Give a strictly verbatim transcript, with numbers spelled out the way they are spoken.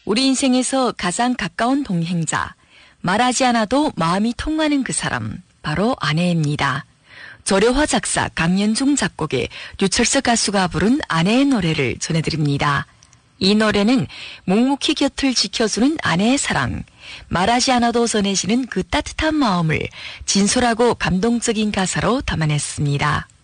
우리 인생에서 가장 가까운 동행자, 말하지 않아도 마음이 통하는 그 사람, 바로 아내입니다. 조려화 작사 강연중 작곡의 류철석 가수가 부른 아내의 노래를 전해드립니다. 이 노래는 묵묵히 곁을 지켜주는 아내의 사랑, 말하지 않아도 전해지는 그 따뜻한 마음을 진솔하고 감동적인 가사로 담아냈습니다.